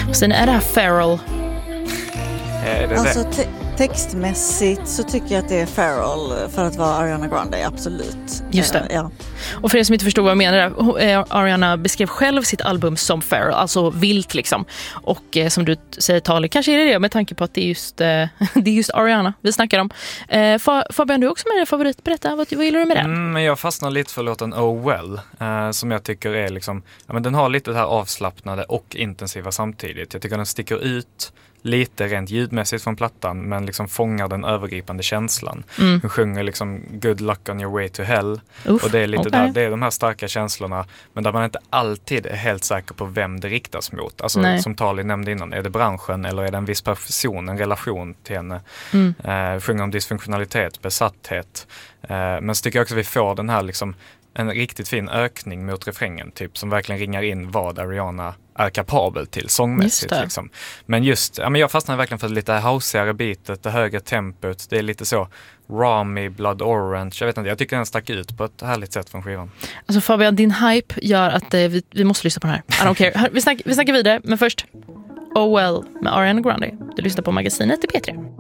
Och sen är det här Pharrell. Alltså textmässigt så tycker jag att det är Pharrell för att vara Ariana Grande, absolut. Just det. Ja. Och för er som inte förstår vad jag menar, Ariana beskrev själv sitt album som Pharrell, alltså vilt liksom. Och som du säger, Tali, kanske är det med tanke på att det är just Ariana vi snackar om. Fabian, du är också med din favorit. Berätta, vad gillar du med den? Men jag fastnar lite för låten Oh Well, som jag tycker är liksom, ja, men den har lite det här avslappnade och intensiva samtidigt. Jag tycker den sticker ut lite rent ljudmässigt från plattan, men liksom fångar den övergripande känslan. Hon sjunger liksom Good luck on your way to hell. Och det är lite där, det är de här starka känslorna, men där man inte alltid är helt säker på vem det riktas mot. Alltså som Tali nämnde innan, är det branschen eller är det en viss person, en relation till henne? Sjunger om dysfunktionalitet, besatthet. Men så tycker jag också att vi får den här liksom en riktigt fin ökning mot refrängen typ, som verkligen ringar in vad Ariana är kapabel till sångmässigt. Liksom. Men just, ja, men jag fastnar verkligen för lite houseigare beatet, det högre tempot, det är lite så Rami, Blood Orange, jag vet inte, jag tycker den stack ut på ett härligt sätt från skivan. Alltså Fabian, din hype gör att vi måste lyssna på den här. I don't care. Vi snackar vidare, men först Oh Well med Ariana Grande. Du lyssnar på magasinet i P3.